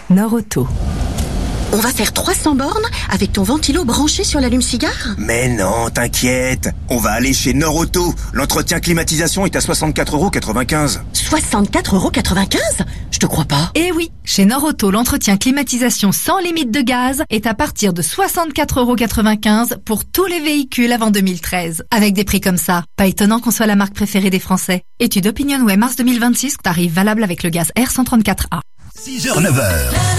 Nord-Auto. On va faire 300 bornes avec ton ventilo branché sur l'allume-cigare ? Mais non, t'inquiète. On va aller chez Nord-Auto. L'entretien climatisation est à 64,95 €. 64,95 €? Je te crois pas. Eh oui, chez Nord-Auto, l'entretien climatisation sans limite de gaz est à partir de 64,95 € pour tous les véhicules avant 2013. Avec des prix comme ça, pas étonnant qu'on soit la marque préférée des Français. Étude OpinionWay mars 2026, tarif valable avec le gaz R134A. 6h, 9h.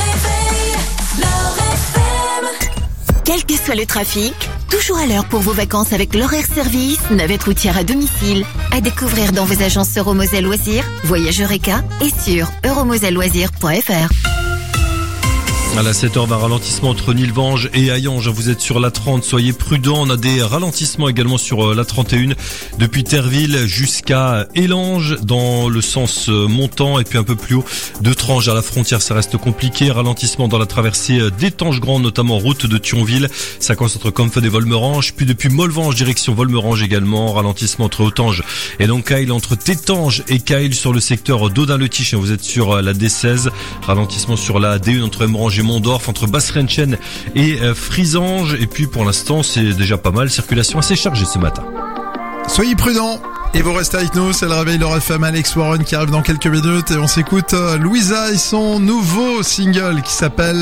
Quel que soit le trafic, toujours à l'heure pour vos vacances avec l'horaire service, navette routière à domicile. À découvrir dans vos agences Euromoselle Loisirs, Voyage Eureka et sur euromoselleloisirs.fr. À la 7h, un ralentissement entre Nilvange et Hayange. Vous êtes sur la 30, soyez prudents. On a des ralentissements également sur la 31 depuis Terville jusqu'à Élange dans le sens montant et puis un peu plus haut de Trange à la frontière. Ça reste compliqué. Ralentissement dans la traversée d'Étanges Grand, notamment route de Thionville. Ça coince entre Comfort et Volmerange. Puis depuis Molvange direction Volmerange également. Ralentissement entre Autange et Longueil, entre Tétange et Cail sur le secteur d'Audun-le-Tiche. Vous êtes sur la D16. Ralentissement sur la D1 entre Emerange et Mondorf, entre Basse-Rentchen et Frisange. Et puis pour l'instant c'est déjà pas mal, circulation assez chargée ce matin. Soyez prudents et vous restez avec nous, c'est le réveil de RFM. Alex Warren qui arrive dans quelques minutes et on s'écoute Louisa et son nouveau single qui s'appelle